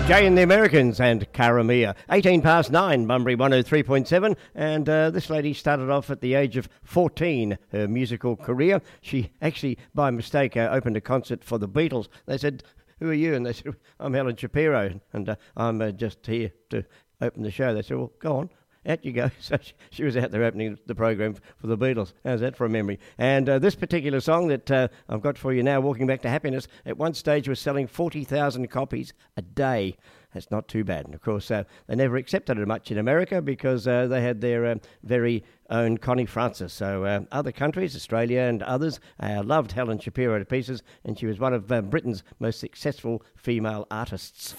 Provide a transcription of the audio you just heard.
Jay and the Americans and Karamia. 18 past 9, Bunbury 103.7. And this lady started off at the age of 14, her musical career. She actually, by mistake, opened a concert for the Beatles. They said, "Who are you?" And they said, "I'm Helen Shapiro, and I'm just here to open the show." They said, "Well, go on. Out you go." So she was out there opening the program for the Beatles. How's that for a memory? And this particular song that I've got for you now, Walking Back to Happiness, at one stage was selling 40,000 copies a day. That's not too bad. And, of course, they never accepted it much in America because they had their very own Connie Francis. So other countries, Australia and others, loved Helen Shapiro to pieces, and she was one of Britain's most successful female artists.